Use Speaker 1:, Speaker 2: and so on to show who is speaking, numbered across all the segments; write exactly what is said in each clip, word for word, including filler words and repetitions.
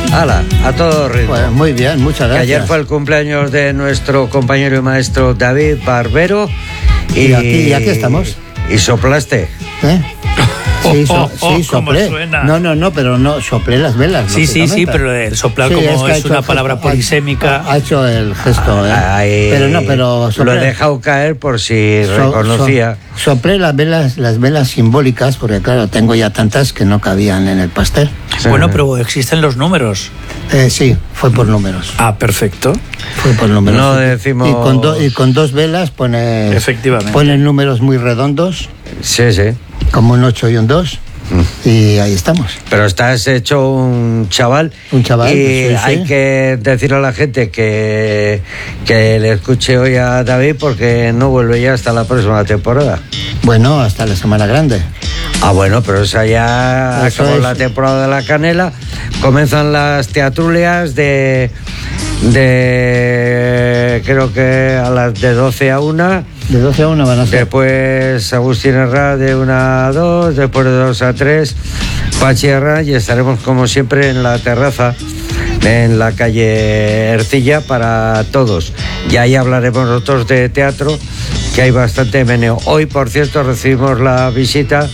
Speaker 1: Hala, a todo ritmo.
Speaker 2: Pues muy bien, muchas gracias.
Speaker 1: Que ayer fue el cumpleaños de nuestro compañero y maestro David Barbero. Y,
Speaker 2: y, aquí, y aquí estamos.
Speaker 1: Y soplaste.
Speaker 2: ¿Eh? Sí, so,
Speaker 3: oh, oh,
Speaker 2: sí, soplé. No, no, no, pero no, soplé las velas.
Speaker 3: Sí, sí, sí, pero el soplar sí, como es, es una palabra gesto, polisémica.
Speaker 2: Ha, ha hecho el gesto, ¿eh?
Speaker 1: Ay,
Speaker 2: pero no, pero
Speaker 1: soplé. Lo he dejado caer por si so, reconocía.
Speaker 2: So, soplé las velas, las velas simbólicas, porque claro, tengo ya tantas que no cabían en el pastel.
Speaker 3: Sí. Bueno, pero existen los números.
Speaker 2: Eh, sí, fue por números.
Speaker 3: Ah, perfecto.
Speaker 2: Fue por números.
Speaker 1: No decimos...
Speaker 2: Y con, do, y con dos velas pone...
Speaker 3: Efectivamente.
Speaker 2: Ponen números muy redondos.
Speaker 1: Sí, sí.
Speaker 2: Como un ocho y un dos. Mm. Y ahí estamos.
Speaker 1: Pero estás hecho un chaval.
Speaker 2: Un chaval.
Speaker 1: Y
Speaker 2: pues, sí,
Speaker 1: hay
Speaker 2: sí.
Speaker 1: que decirle a la gente que, que le escuche hoy a David porque no vuelve ya hasta la próxima temporada.
Speaker 2: Bueno, hasta la Semana Grande.
Speaker 1: Ah, bueno, pero esa ya
Speaker 2: Eso
Speaker 1: acabó
Speaker 2: es.
Speaker 1: La temporada de la Canela. Comienzan las teatrulias de, de creo que a las de doce a una.
Speaker 2: De doce a una van a ser.
Speaker 1: Después Agustín Herrán de una a dos, después de dos a tres, Pachi Herrán, y estaremos como siempre en la terraza, en la calle Ercilla para todos. Y ahí hablaremos nosotros de teatro, que hay bastante meneo. Hoy, por cierto, recibimos la visita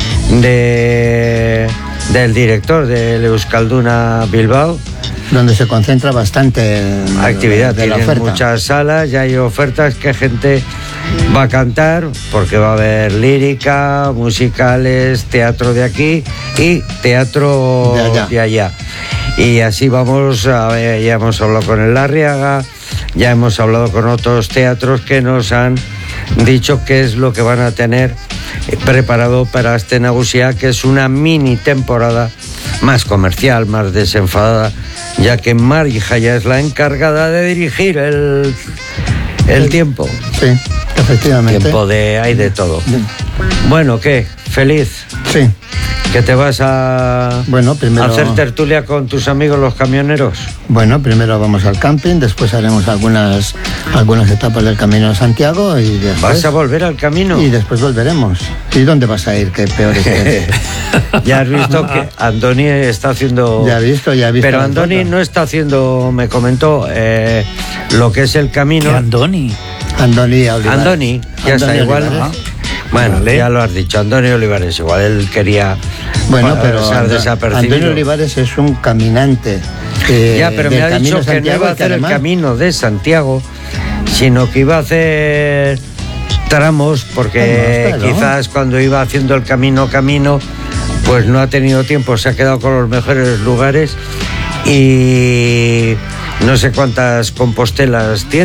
Speaker 1: de del director del Euskalduna Bilbao,
Speaker 2: donde se concentra bastante
Speaker 1: actividad,
Speaker 2: de la
Speaker 1: tienen
Speaker 2: oferta.
Speaker 1: Muchas salas, ya hay ofertas que gente va a cantar, porque va a haber lírica, musicales, teatro de aquí y teatro
Speaker 2: de allá.
Speaker 1: de allá. Y así vamos, a ver, ya hemos hablado con el Larriaga, ya hemos hablado con otros teatros que nos han dicho qué es lo que van a tener preparado para este Nagusia, que es una mini temporada más comercial, más desenfadada, ya que Marija ya es la encargada de dirigir el, el sí. tiempo.
Speaker 2: Sí, efectivamente.
Speaker 1: Tiempo de hay de todo.
Speaker 2: Bien.
Speaker 1: Bueno, ¿qué? ¿Feliz?
Speaker 2: Sí.
Speaker 1: ¿Que te vas a
Speaker 2: bueno, primero,
Speaker 1: hacer tertulia con tus amigos los camioneros?
Speaker 2: Bueno, primero vamos al camping, después haremos algunas algunas etapas del Camino de Santiago y después...
Speaker 1: ¿Vas a volver al camino?
Speaker 2: Y después volveremos. ¿Y dónde vas a ir? Que peor es que...
Speaker 1: Ya has visto que Andoni está haciendo...
Speaker 2: Ya he visto, ya he visto.
Speaker 1: Pero Andoni no está haciendo, me comentó, eh, lo que es el camino...
Speaker 3: ¿Qué Andoni?
Speaker 2: Andoni Olivares.
Speaker 1: Andoni, ya
Speaker 2: Andoni
Speaker 1: está igual.
Speaker 2: Olivares.
Speaker 1: Bueno, vale. Ya lo has dicho, Antonio Olivares, igual él quería
Speaker 2: bueno, pero
Speaker 1: desapercibido.
Speaker 2: Antonio Olivares es un caminante. Eh,
Speaker 1: ya, pero me ha dicho que no iba a hacer además... el camino de Santiago, sino que iba a hacer tramos, porque no, quizás cuando iba haciendo el camino camino, pues no ha tenido tiempo, se ha quedado con los mejores lugares y no sé cuántas compostelas tiene.